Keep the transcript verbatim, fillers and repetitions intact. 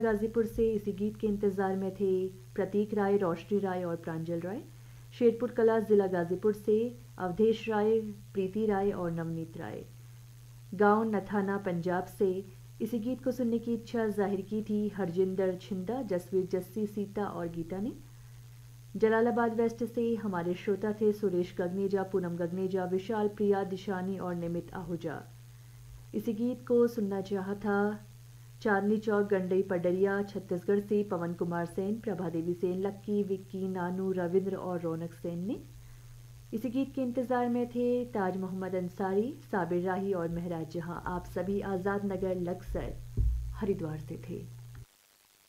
गाजीपुर से इसी गीत के इंतज़ार में थे प्रतीक राय, रोशनी राय और प्रांजल राय। शेरपुर कला ज़िला गाजीपुर से अवधेश राय, प्रीति राय और नवनीत राय। गांव नथाना पंजाब से इसी गीत को सुनने की इच्छा जाहिर की थी हरजिंदर छिंदा, जसवीर जस्सी, सीता और गीता ने। जलालाबाद वेस्ट से हमारे श्रोता थे सुरेश गगनेजा, पूनम गगनेजा, विशाल प्रिया, दिशानी और निमित आहूजा। इसी गीत को सुनना चाहा था चांदनी चौक गंडई पडरिया छत्तीसगढ़ से पवन कुमार सेन, प्रभा देवी सेन, लक्की, विक्की, नानू, रविंद्र और रौनक सेन ने। इसी गीत के इंतज़ार में थे ताज मोहम्मद अंसारी, साबिर राही और महराज जहां। आप सभी आज़ाद नगर लक्सर हरिद्वार से थे।